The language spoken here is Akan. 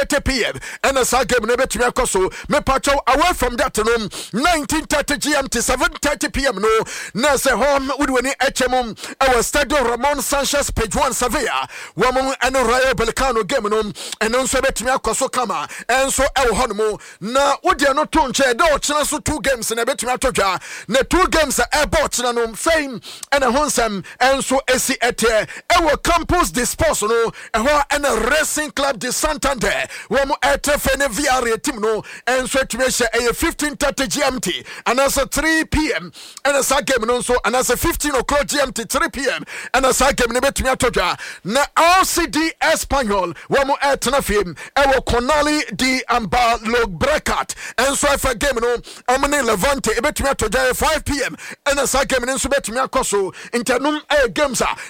8 p.m. and as I game never to me akoso me pacho away from that room 19:30 GMT 7:30 p.m. no na se home udweni HM our Stadio Ramon Sanchez page 1 Sevilla woman and Rayo Vallecano game no and no so bet me akoso kama and so el honmo na wodia no to nche do china so 2 games na bet me atodwa na 2 games e bot na no fame and a honsam and so esi ete e Campus de Sports no and a Racing Club de Santander woman etfene VR team no and so to me 15:30 GMT and as 3 p.m. and as a game no so and as 15 o'clock GMT 3 p.m. and as a game bet me atodwa na RCD Espanyol woman etna film e Conali di Ambalo Brekat and so if a game no amene Levante e bet me atodwa 5 p.m. and as a game no so bet me akoso internum games